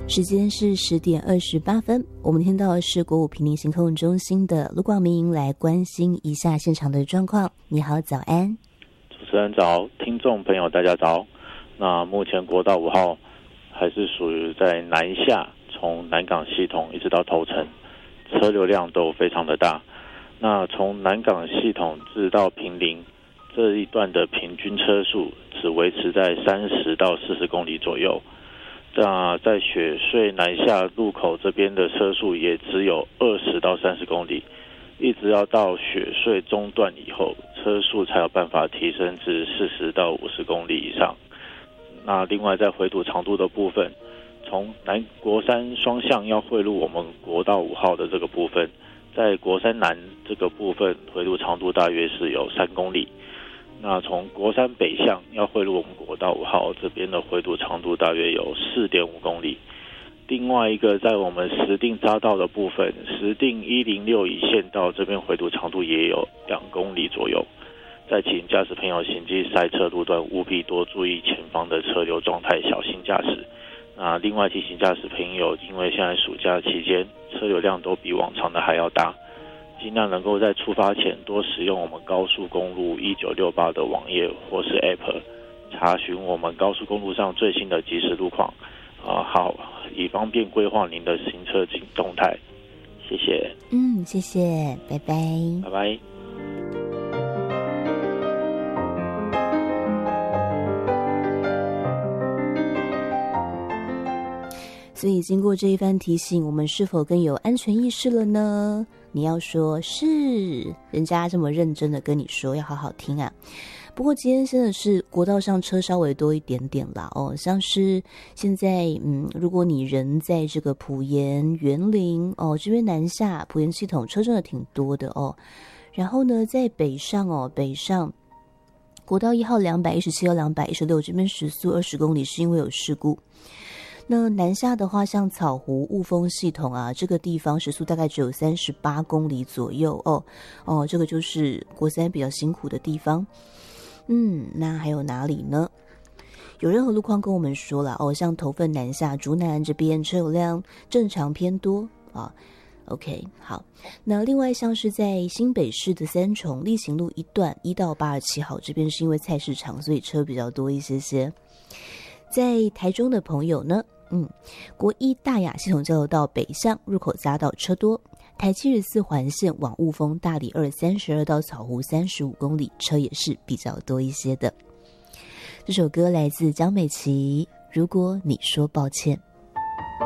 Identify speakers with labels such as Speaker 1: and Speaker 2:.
Speaker 1: 时间是10:28，我们听到的是国五坪林行控中心的卢广明来关心一下现场的状况。你好，早安。
Speaker 2: 主持人早，听众朋友大家早。那目前国道5号还是属于在南下，从南港系统一直到头城，车流量都非常的大。那从南港系统至到坪林这一段的平均车速只维持在30到40公里左右。那在雪隧南下路口这边的车速也只有20到30公里，一直要到雪隧中段以后，车速才有办法提升至40到50公里以上。那另外在回堵长度的部分，从南国山双向要汇入我们国道5号的这个部分，在国山南这个部分回堵长度大约是有3公里。那从国山北向要汇入我们国道5号这边的回堵长度大约有4.5公里。另外一个在我们石碇匝道的部分，石碇106乙线道这边回堵长度也有2公里左右。再请驾驶朋友行经塞车路段务必多注意前方的车流状态，小心驾驶。那另外提醒驾驶朋友，因为现在暑假期间车流量都比往常的还要大，尽量能够在出发前多使用我们高速公路1968的网页或是 App， 查询我们高速公路上最新的即时路况，好，以方便规划您的行车动态。谢谢。
Speaker 1: 谢谢，拜拜。
Speaker 2: 拜拜。
Speaker 1: 所以经过这一番提醒，我们是否更有安全意识了呢？你要说是，人家这么认真的跟你说，要好好听啊。不过今天真的是国道上车稍微多一点点啦像是现在如果你人在这个埔盐员林这边南下埔盐系统车真的挺多的然后呢在北上国道1号217到216这边时速20公里是因为有事故。那南下的话，像草湖雾峰系统啊，这个地方时速大概只有38公里左右这个就是国三比较辛苦的地方。那还有哪里呢？有任何路况跟我们说了像头份南下竹南这边车流量正常偏多OK， 好。那另外像是在新北市的三重力行路一段1到87号这边是因为菜市场，所以车比较多一些。在台中的朋友呢，国一大雅系统交流道北向入口匝道车多，台74环线往雾峰大里232到草湖35公里，车也是比较多一些的。这首歌来自江美琪，如果你说抱歉。